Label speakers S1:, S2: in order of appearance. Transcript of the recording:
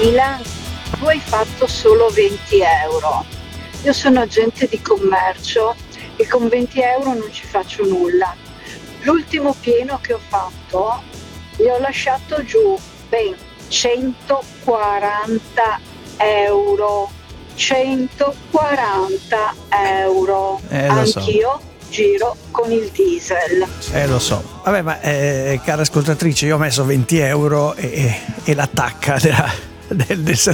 S1: 20.000, tu hai fatto solo 20 euro. Io sono agente di commercio e con 20 euro non ci faccio nulla. L'ultimo pieno che ho fatto gli ho lasciato giù ben 140 euro. 140 euro.
S2: Lo so.
S1: Anch'io giro con il diesel.
S2: Lo so. Vabbè, ma cara ascoltatrice, io ho messo 20 euro e la tacca del